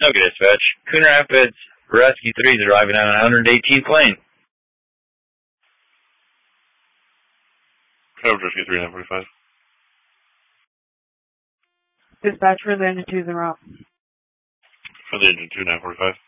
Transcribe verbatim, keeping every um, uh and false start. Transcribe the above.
Okay, dispatch. Coon Rapids Rescue three is arriving on one hundred eighteenth Lane. Coverage Rescue three nine forty-five. Dispatch for the engine two is en route. For the engine two nine forty-five.